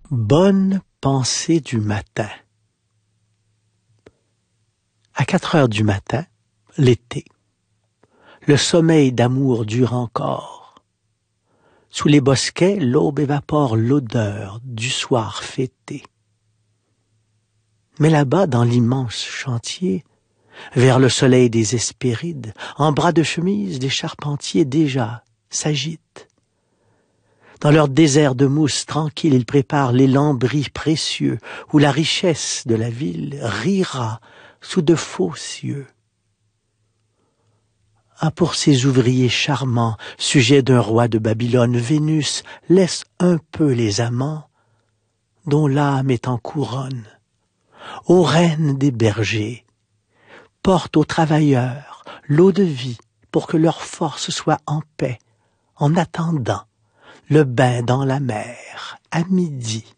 Bonne pensée du matin. À 4 heures du matin, l'été. Le sommeil d'amour dure encore. Sous les bosquets, l'aube évapore l'odeur du soir fêté. Mais là-bas, dans l'immense chantier, vers le soleil des Hespérides, en bras de chemise, des charpentiers déjà s'agitent. Dans leur désert de mousse tranquille, ils préparent les lambris précieux où la richesse de la ville rira sous de faux cieux. Ah, pour ces ouvriers charmants, sujets d'un roi de Babylone, Vénus laisse un peu les amants dont l'âme est en couronne. Ô reine des bergers, porte aux travailleurs l'eau de vie pour que leur force soit en paix, en attendant le bain dans la mer à midi.